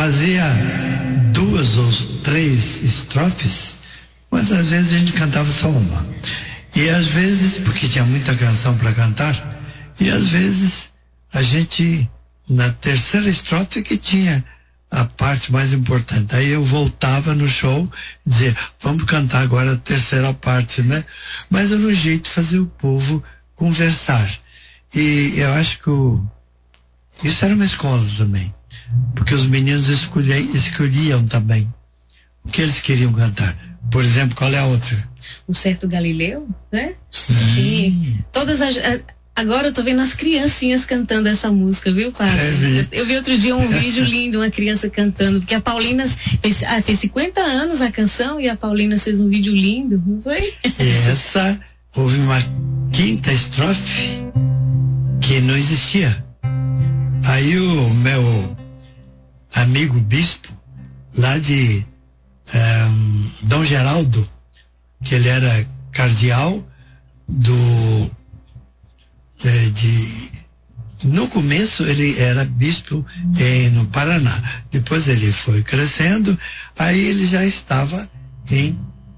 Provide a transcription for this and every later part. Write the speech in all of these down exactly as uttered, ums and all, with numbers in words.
fazia duas ou três estrofes, mas às vezes a gente cantava só uma. E às vezes, porque tinha muita canção para cantar, e às vezes a gente, na terceira estrofe que tinha a parte mais importante. Aí eu voltava no show e dizia, vamos cantar agora a terceira parte, né? Mas era um jeito de fazer o povo conversar. E eu acho que o, isso era uma escola também, porque os meninos escolhiam, escolhiam também o que eles queriam cantar. Por exemplo, qual é a outra? O Certo Galileu, né? Sim. Sim. Todas as... Agora eu tô vendo as criancinhas cantando essa música, viu, padre? É, vi. Eu, eu vi outro dia um vídeo lindo, uma criança cantando, porque a Paulina fez, ah, fez cinquenta anos a canção e a Paulina fez um vídeo lindo, não foi? E essa, houve uma quinta estrofe que não existia. Aí o meu amigo bispo, lá de um, Dom Geraldo, que ele era cardeal do é, de no começo ele era bispo em, no Paraná, depois ele foi crescendo, aí ele já estava em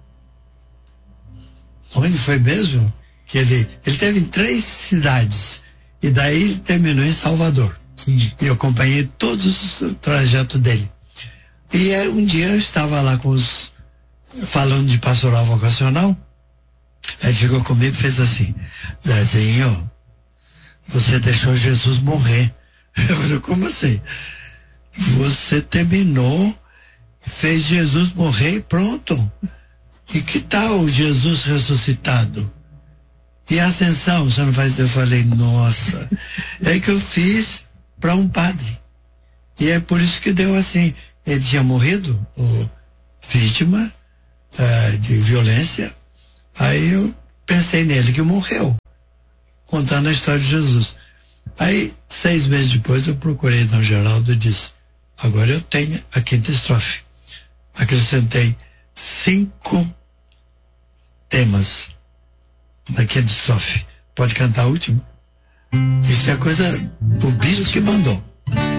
onde foi mesmo? Que ele, ele teve em três cidades e daí ele terminou em Salvador. Sim. E eu acompanhei todos o trajeto dele. E aí, um dia eu estava lá com os falando de pastoral vocacional. Ele chegou comigo e fez assim: Zezinho, você deixou Jesus morrer. Eu falei, como assim? Você terminou, fez Jesus morrer e pronto. E que tal Jesus ressuscitado? E a ascensão, você não faz? Eu falei, nossa, é que eu fiz para um padre. E é por isso que deu assim. Ele tinha morrido, o, vítima uh, de violência. Aí eu pensei nele que morreu, contando a história de Jesus. Aí, seis meses depois, eu procurei Dom Geraldo e disse, agora eu tenho a quinta estrofe. Acrescentei cinco temas na quinta estrofe. Pode cantar a última? Isso é coisa do bispo que mandou.